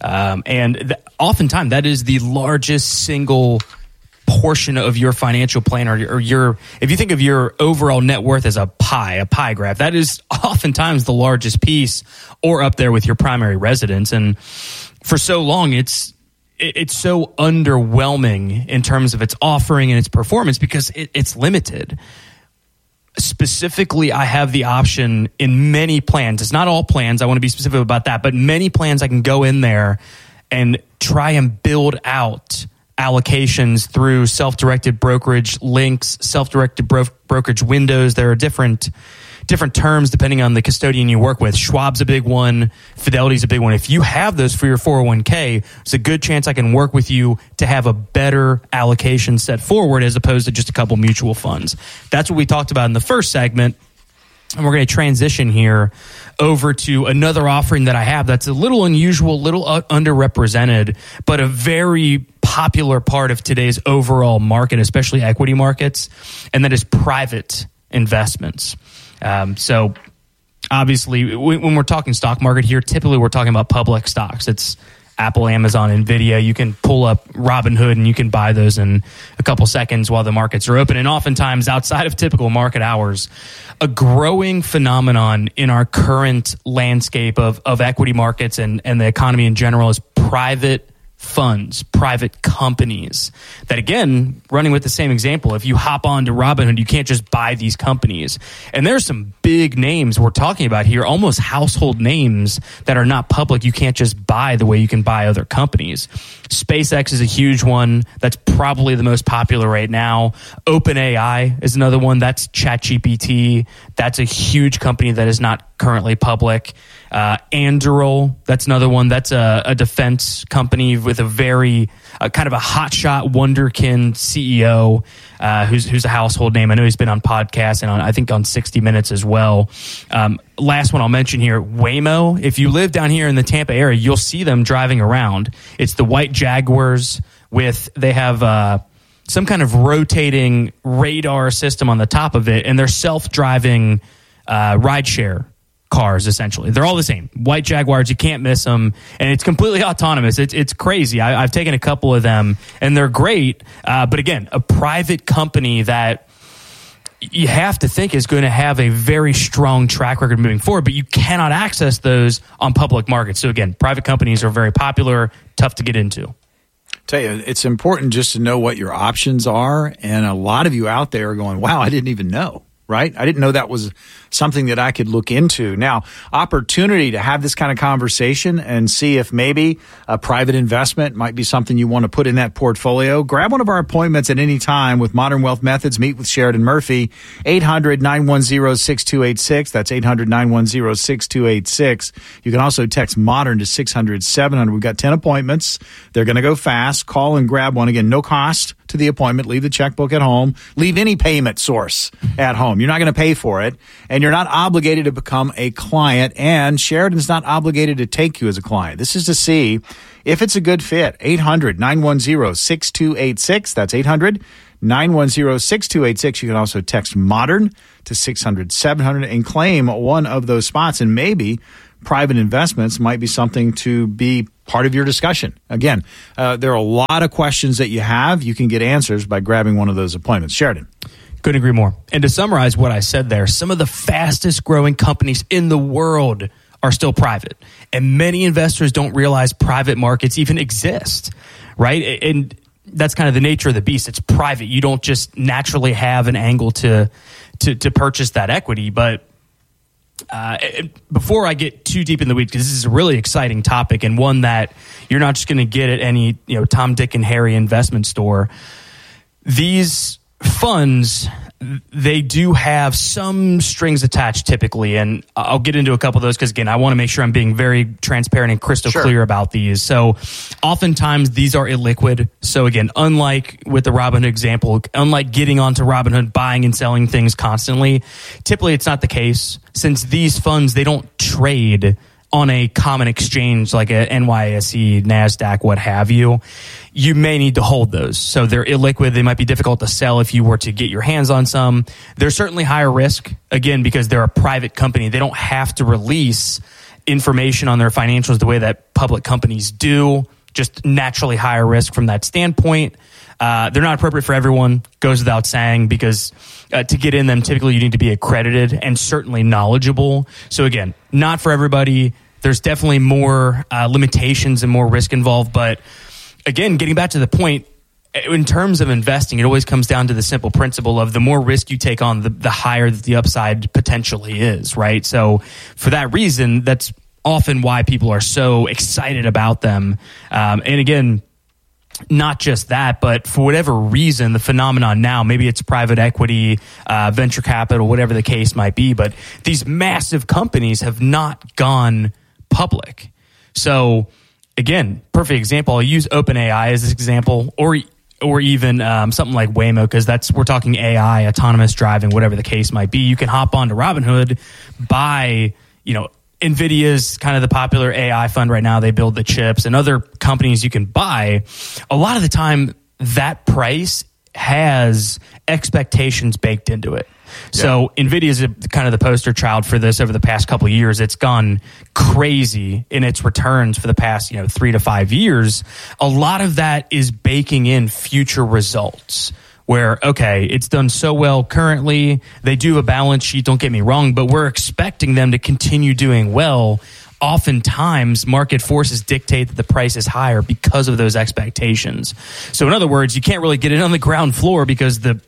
Oftentimes that is the largest single portion of your financial plan or if you think of your overall net worth as a pie graph, that is oftentimes the largest piece or up there with your primary residence. And for so long, it's so underwhelming in terms of its offering and its performance because it's limited. Specifically, I have the option in many plans. It's not all plans. I want to be specific about that, but many plans I can go in there and try and build out allocations through self-directed brokerage links, self-directed brokerage windows. There are different terms depending on the custodian you work with. Schwab's a big one. Fidelity's a big one. If you have those for your 401k, it's a good chance I can work with you to have a better allocation set forward as opposed to just a couple mutual funds. That's what we talked about in the first segment. And we're going to transition here over to another offering that I have that's a little unusual, a little underrepresented, but a very popular part of today's overall market, especially equity markets, and that is private investments. So obviously when we're talking stock market here, typically we're talking about public stocks. It's Apple, Amazon, Nvidia. You can pull up Robinhood and you can buy those in a couple seconds while the markets are open. And oftentimes outside of typical market hours, a growing phenomenon in our current landscape of equity markets and the economy in general is private funds, private companies that, again, running with the same example, if you hop on to Robinhood, you can't just buy these companies. And there's some big names we're talking about here, almost household names that are not public. You can't just buy the way you can buy other companies. SpaceX is a huge one. That's probably the most popular right now. OpenAI is another one. That's ChatGPT. That's a huge company that is not currently public. Anduril, that's another one. That's a defense company with a very kind of a hotshot wonderkind CEO who's a household name. I know he's been on podcasts and I think on 60 Minutes as well. Last one I'll mention here, Waymo. If you live down here in the Tampa area, you'll see them driving around. It's the white Jaguars they have some kind of rotating radar system on the top of it, and they're self-driving rideshare cars, essentially. They're all the same. White Jaguars, you can't miss them, and it's completely autonomous. It's crazy. I've taken a couple of them, and they're great. But again, a private company that you have to think is going to have a very strong track record moving forward, but you cannot access those on public markets. So again, private companies are very popular, tough to get into. Tell you, it's important just to know what your options are. And a lot of you out there are going, wow, I didn't even know. Right? I didn't know that was something that I could look into. Now, opportunity to have this kind of conversation and see if maybe a private investment might be something you want to put in that portfolio. Grab one of our appointments at any time with Modern Wealth Methods. Meet with Sheridan Murphy, 800-910-6286. That's 800-910-6286. You can also text MODERN to 600-700. We've got 10 appointments. They're going to go fast. Call and grab one. Again, no cost to the appointment. Leave the checkbook at home. Leave any payment source at home. You're not going to pay for it, and you're not obligated to become a client, and Sheridan's not obligated to take you as a client. This is to see if it's a good fit. 800-910-6286. That's 800-910-6286. You can also text MODERN to 600-700 and claim one of those spots, and maybe private investments might be something to be part of your discussion. Again, there are a lot of questions that you have. You can get answers by grabbing one of those appointments. Sheridan. Couldn't agree more. And to summarize what I said there, some of the fastest growing companies in the world are still private. And many investors don't realize private markets even exist, right? And that's kind of the nature of the beast. It's private. You don't just naturally have an angle to purchase that equity. But before I get too deep in the weeds, because this is a really exciting topic and one that you're not just going to get at any Tom, Dick, and Harry investment store, these funds, they do have some strings attached typically, and I'll get into a couple of those because, again, I want to make sure I'm being very transparent and crystal clear about these. So oftentimes these are illiquid. So again, unlike with the Robinhood example, unlike getting onto Robinhood, buying and selling things constantly, typically it's not the case. Since these funds, they don't trade on a common exchange like a NYSE, NASDAQ, what have you, you may need to hold those. So they're illiquid. They might be difficult to sell if you were to get your hands on some. They're certainly higher risk, again, because they're a private company. They don't have to release information on their financials the way that public companies do, just naturally higher risk from that standpoint. They're not appropriate for everyone, goes without saying, because to get in them, typically you need to be accredited and certainly knowledgeable. So again, not for everybody. There's definitely more limitations and more risk involved. But again, getting back to the point, in terms of investing, it always comes down to the simple principle of the more risk you take on, the higher the upside potentially is, right? So for that reason, that's often why people are so excited about them. And again, not just that, but for whatever reason, the phenomenon now, maybe it's private equity, venture capital, whatever the case might be, but these massive companies have not gone public. So again, perfect example, I'll use OpenAI as this example, or even something like Waymo, because we're talking AI, autonomous driving, whatever the case might be. You can hop onto Robinhood, buy, NVIDIA's kind of the popular AI fund right now. They build the chips, and other companies you can buy. A lot of the time, that price has expectations baked into it. Yeah. So NVIDIA is kind of the poster child for this over the past couple of years. It's gone crazy in its returns for the past 3 to 5 years. A lot of that is baking in future results, where, okay, it's done so well currently. They do have a balance sheet, don't get me wrong, but we're expecting them to continue doing well. Oftentimes, market forces dictate that the price is higher because of those expectations. So in other words, you can't really get it on the ground floor because the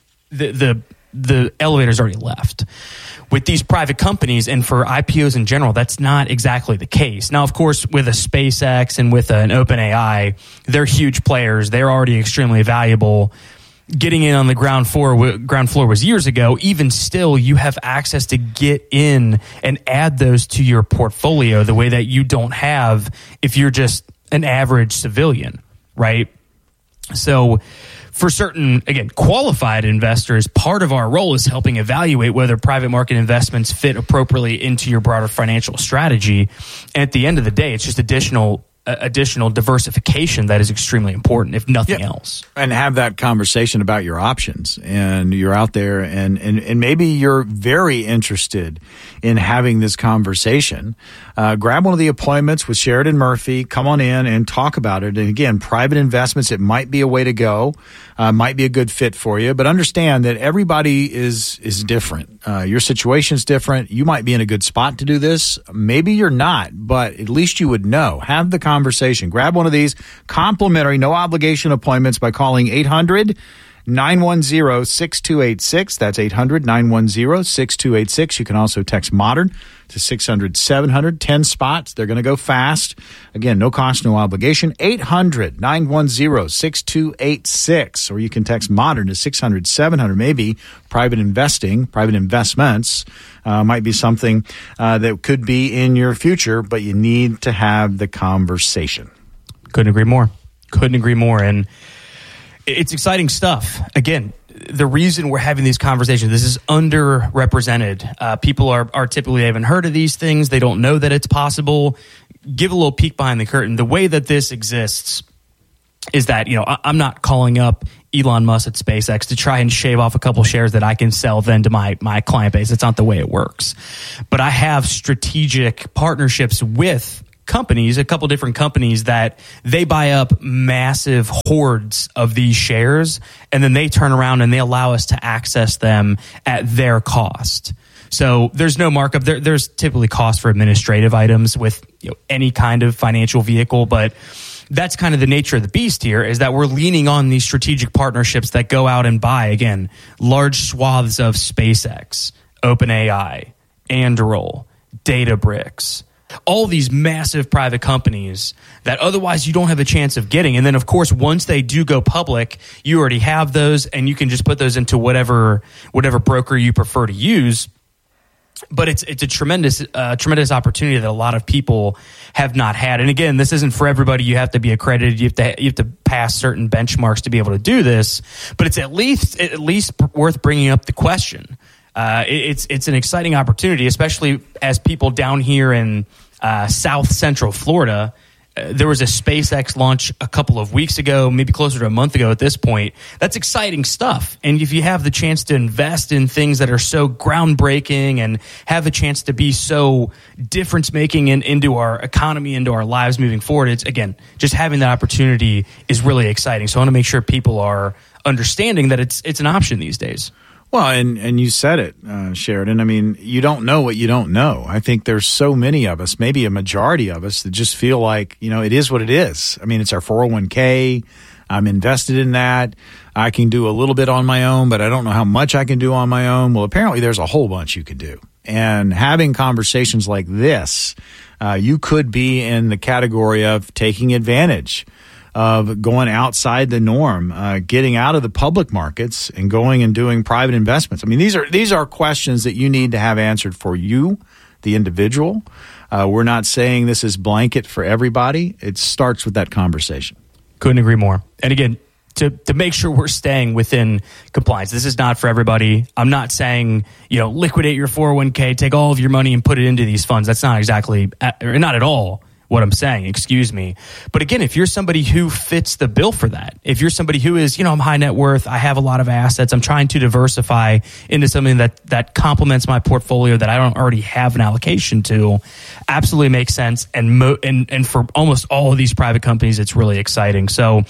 elevator's already left. With these private companies and for IPOs in general, that's not exactly the case. Now, of course, with a SpaceX and with an OpenAI, they're huge players. They're already extremely valuable. Getting in on the ground floor was years ago. Even still, you have access to get in and add those to your portfolio the way that you don't have if you're just an average civilian, right? So for certain, again, qualified investors, part of our role is helping evaluate whether private market investments fit appropriately into your broader financial strategy. And at the end of the day, it's just additional additional diversification that is extremely important, if nothing else. And have that conversation about your options. And you're out there and maybe you're very interested in having this conversation. Grab one of the appointments with Sheridan Murphy. Come on in and talk about it. And again, private investments, it might be a way to go, might be a good fit for you. But understand that everybody is different. Your situation's different. You might be in a good spot to do this. Maybe you're not, but at least you would know. Have the conversation. Grab one of these complimentary, no obligation appointments by calling 800-910-6286. That's 800-910-6286. You can also text MODERN to 600-700. 10 spots. They're going to go fast. Again, no cost, no obligation. 800-910-6286. Or you can text MODERN to 600-700. Maybe private investing, private investments might be something that could be in your future, but you need to have the conversation. Couldn't agree more. And it's exciting stuff. Again, the reason we're having these conversations, this is underrepresented. People are typically, they haven't heard of these things. They don't know that it's possible. Give a little peek behind the curtain. The way that this exists is that, I'm not calling up Elon Musk at SpaceX to try and shave off a couple shares that I can sell then to my client base. It's not the way it works. But I have strategic partnerships with companies, a couple different companies that they buy up massive hordes of these shares, and then they turn around and they allow us to access them at their cost. So there's no markup. There's typically cost for administrative items with any kind of financial vehicle, but that's kind of the nature of the beast here, is that we're leaning on these strategic partnerships that go out and buy, again, large swaths of SpaceX, OpenAI, Anduril, Databricks, all these massive private companies that otherwise you don't have a chance of getting. And then, of course, once they do go public, you already have those, and you can just put those into whatever broker you prefer to use. But it's a tremendous opportunity that a lot of people have not had. And again, this isn't for everybody. You have to be accredited. You have to pass certain benchmarks to be able to do this. But it's at least worth bringing up the question. It's an exciting opportunity, especially as people down here in South Central Florida. There was a SpaceX launch a couple of weeks ago, maybe closer to a month ago at this point. That's exciting stuff. And if you have the chance to invest in things that are so groundbreaking and have a chance to be so difference-making into our economy, into our lives moving forward, it's, again, just having that opportunity is really exciting. So I want to make sure people are understanding that it's an option these days. Well, and you said it, Sheridan. I mean, you don't know what you don't know. I think there's so many of us, maybe a majority of us, that just feel like, it is what it is. I mean, it's our 401k. I'm invested in that. I can do a little bit on my own, but I don't know how much I can do on my own. Well, apparently there's a whole bunch you can do. And having conversations like this, you could be in the category of taking advantage of going outside the norm, getting out of the public markets and going and doing private investments. I mean, these are questions that you need to have answered for you, the individual. We're not saying this is blanket for everybody. It starts with that conversation. Couldn't agree more. And again, to make sure we're staying within compliance, this is not for everybody. I'm not saying, liquidate your 401k, take all of your money and put it into these funds. That's not exactly, or not at all what I'm saying, excuse me. But again, if you're somebody who fits the bill for that, if you're somebody who is, I'm high net worth, I have a lot of assets, I'm trying to diversify into something that complements my portfolio that I don't already have an allocation to, absolutely makes sense. And for almost all of these private companies, it's really exciting. So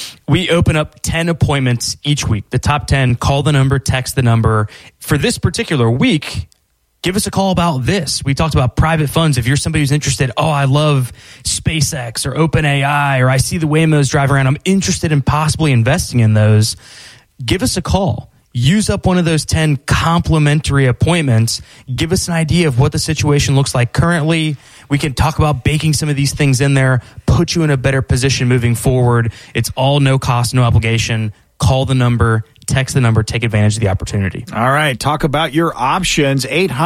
we open up 10 appointments each week. The top 10, call the number, text the number. For this particular week, give us a call about this. We talked about private funds. If you're somebody who's interested, I love SpaceX or OpenAI, or I see the Waymos drive around, I'm interested in possibly investing in those, give us a call. Use up one of those 10 complimentary appointments. Give us an idea of what the situation looks like currently. We can talk about baking some of these things in there, put you in a better position moving forward. It's all no cost, no obligation. Call the number, text the number, take advantage of the opportunity. All right, talk about your options.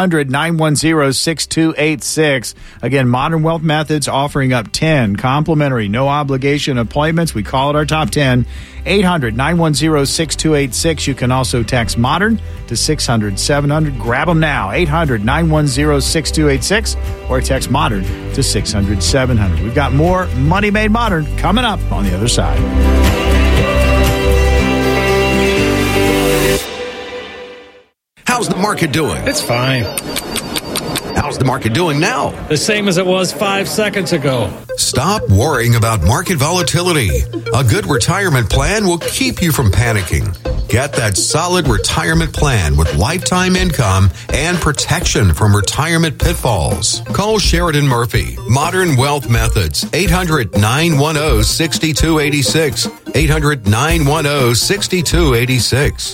800-910-6286. Again, Modern Wealth Methods offering up 10 complimentary, no obligation appointments. We call it our top 10. 800-910-6286. You can also text MODERN to 600-700. Grab them now. 800-910-6286 or text MODERN to 600-700. We've got more Money Made Modern coming up on the other side. How's the market doing? It's fine. How's the market doing now? The same as it was 5 seconds ago. Stop worrying about market volatility. A good retirement plan will keep you from panicking. Get that solid retirement plan with lifetime income and protection from retirement pitfalls. Call Sheridan Murphy, Modern Wealth Methods, 800-910-6286, 800-910-6286.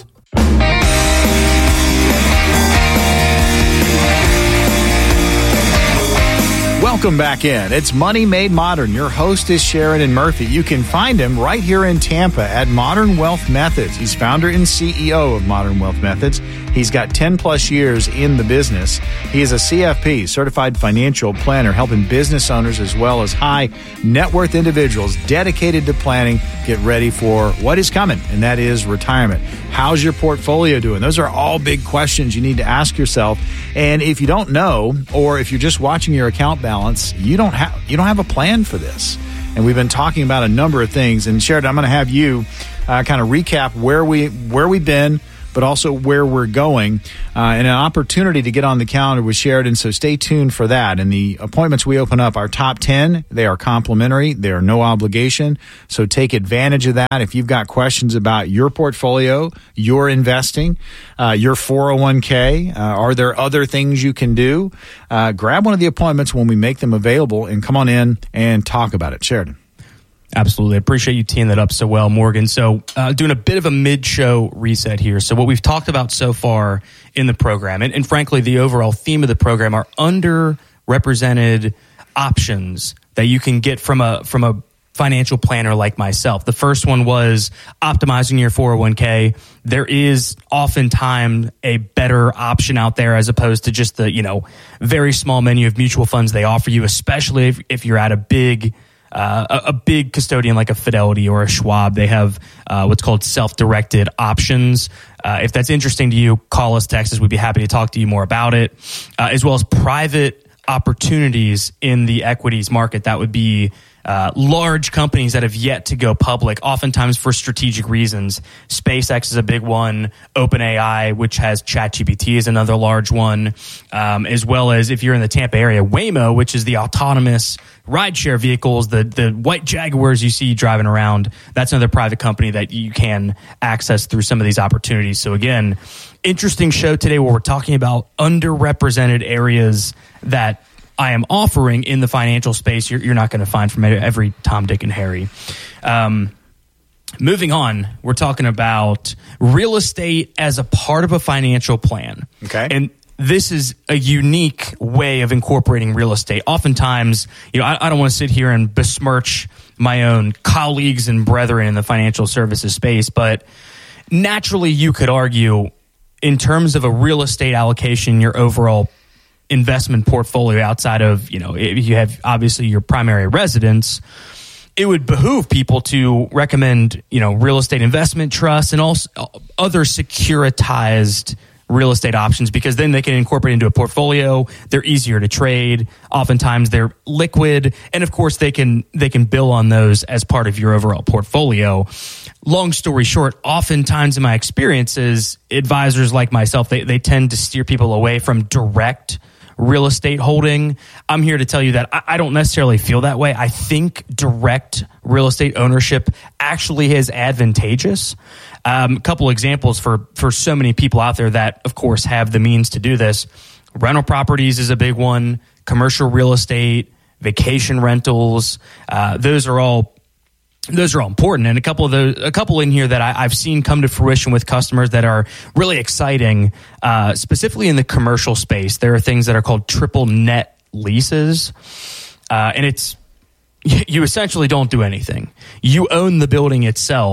Welcome back in. It's Money Made Modern. Your host is Sheridan Murphy. You can find him right here in Tampa at Modern Wealth Methods. He's founder and CEO of Modern Wealth Methods. He's got 10 plus years in the business. He is a CFP, certified financial planner, helping business owners as well as high net worth individuals dedicated to planning get ready for what is coming, and that is retirement. How's your portfolio doing? Those are all big questions you need to ask yourself. And if you don't know, or if you're just watching your account balance, you don't have a plan for this. And we've been talking about a number of things. And Sheridan, I'm going to have you kind of recap where we've been, but also where we're going, and an opportunity to get on the calendar with Sheridan. So stay tuned for that. And the appointments we open up are top 10. They are complimentary. They are no obligation. So take advantage of that. If you've got questions about your portfolio, your investing, your 401k, are there other things you can do? Grab one of the appointments when we make them available and come on in and talk about it. Sheridan. Absolutely. I appreciate you teeing that up so well, Morgan. So doing a bit of a mid-show reset here. So what we've talked about so far in the program, and frankly, the overall theme of the program are underrepresented options that you can get from a financial planner like myself. The first one was optimizing your 401k. There is oftentimes a better option out there as opposed to just the, very small menu of mutual funds they offer you, especially if you're at a big custodian like a Fidelity or a Schwab. They have what's called self-directed options. If that's interesting to you, call us, text us. We'd be happy to talk to you more about it, as well as private opportunities in the equities market. That would be large companies that have yet to go public, oftentimes for strategic reasons. SpaceX is a big one. OpenAI, which has ChatGPT, is another large one, as well as, if you're in the Tampa area, Waymo, which is the autonomous rideshare vehicles, the white Jaguars you see driving around. That's another private company that you can access through some of these opportunities. So again, interesting show today where we're talking about underrepresented areas that I am offering in the financial space you're not going to find from every Tom, Dick, and Harry. Moving on, we're talking about real estate as a part of a financial plan. Okay. And this is a unique way of incorporating real estate. Oftentimes, I don't want to sit here and besmirch my own colleagues and brethren in the financial services space, but naturally you could argue in terms of a real estate allocation, your overall investment portfolio outside of, if you have obviously your primary residence, it would behoove people to recommend, real estate investment trusts and also other securitized real estate options, because then they can incorporate into a portfolio. They're easier to trade. Oftentimes they're liquid. And of course they can bill on those as part of your overall portfolio. Long story short, oftentimes in my experiences, advisors like myself, they tend to steer people away from direct real estate holding. I'm here to tell you that I don't necessarily feel that way. I think direct real estate ownership actually is advantageous. A couple examples for so many people out there that, of course, have the means to do this. Rental properties is a big one. Commercial real estate, vacation rentals. Those are all important, and a couple in here that I've seen come to fruition with customers that are really exciting. Specifically in the commercial space, there are things that are called triple net leases, and you essentially don't do anything. You own the building itself,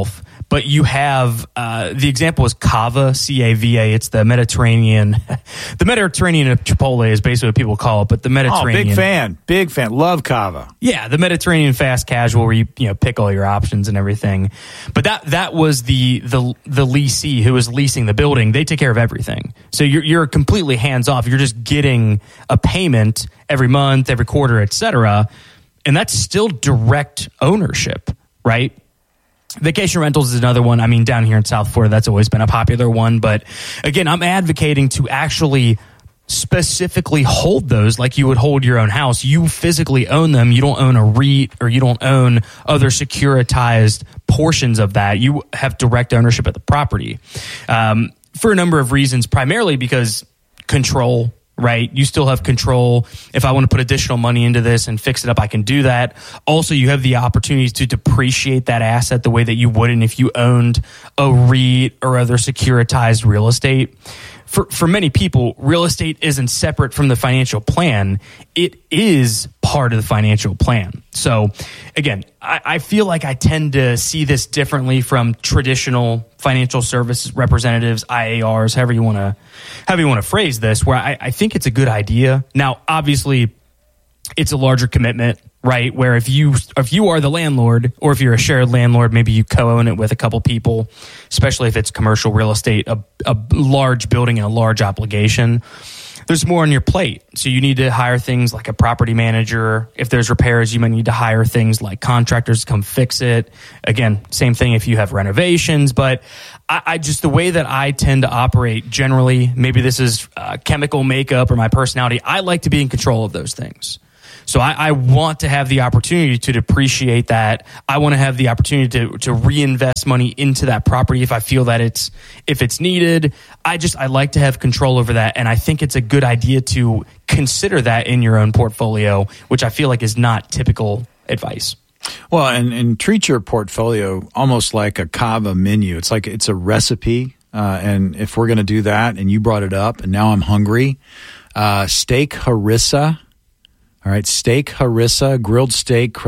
but you have the example is Cava, C-A-V-A. It's the Mediterranean. The Mediterranean of Chipotle is basically what people call it, but the Mediterranean. Big fan. Love Cava. Yeah, the Mediterranean fast casual where you pick all your options and everything. But that was the leasee who was leasing the building. They take care of everything. So you're completely hands off. You're just getting a payment every month, every quarter, etc. And that's still direct ownership, right? Vacation rentals is another one. I mean, down here in South Florida, that's always been a popular one. But again, I'm advocating to actually specifically hold those like you would hold your own house. You physically own them. You don't own a REIT or you don't own other securitized portions of that. You have direct ownership of the property for a number of reasons, primarily because control. Right? You still have control. If I want to put additional money into this and fix it up, I can do that. Also, you have the opportunities to depreciate that asset the way that you wouldn't if you owned a REIT or other securitized real estate. For many people, real estate isn't separate from the financial plan. It is part of the financial plan. So again, I feel like I tend to see this differently from traditional financial services representatives, IARs, however you want to phrase this, where I think it's a good idea. Now, obviously, it's a larger commitment, right? Where if you are the landlord, or if you're a shared landlord, maybe you co-own it with a couple people, especially if it's commercial real estate, a large building and a large obligation. There's more on your plate. So you need to hire things like a property manager. If there's repairs, you might need to hire things like contractors to come fix it. Again, same thing if you have renovations. But I just, the way that I tend to operate generally, maybe this is chemical makeup or my personality, I like to be in control of those things. So I want to have the opportunity to depreciate that. I want to have the opportunity to reinvest money into that property if I feel that if it's needed. I like to have control over that. And I think it's a good idea to consider that in your own portfolio, which I feel like is not typical advice. Well, and treat your portfolio almost like a Cava menu. It's like it's a recipe. And if we're going to do that, and you brought it up, and now I'm hungry, steak harissa. All right, steak harissa, grilled steak,